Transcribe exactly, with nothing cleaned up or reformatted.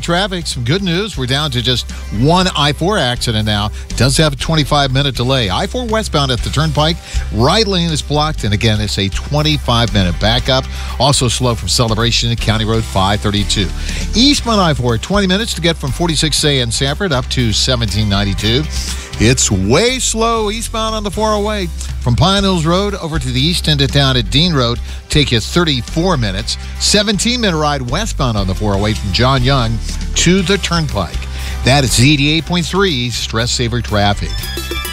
traffic, some good news. We're down to just one I four accident now. Does have a twenty-five minute delay. I four westbound at the Turnpike. Right lane is blocked, and again, it's a twenty-five minute backup. Also slow from Celebration to County Road five thirty-two. Eastbound I four, twenty minutes to get from forty-six A in Sanford up to seventeen ninety-two. It's way slow eastbound on the four oh eight. From Pine Hills Road over to the east end of town at Dean Road, take you thirty-four minutes. seventeen minute ride westbound on the four oh eight from John Young to the Turnpike. That is Z D eight point three Stress Saver Traffic.